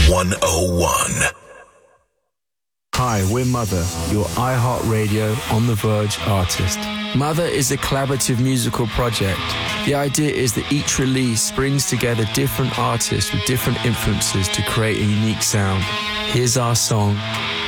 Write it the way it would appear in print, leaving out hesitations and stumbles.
101. Hi, we're Mother, your iHeartRadio On The Verge artist. Mother is a collaborative musical project. The idea is that each release brings together different artists with different influences to create a unique sound. Here's our song,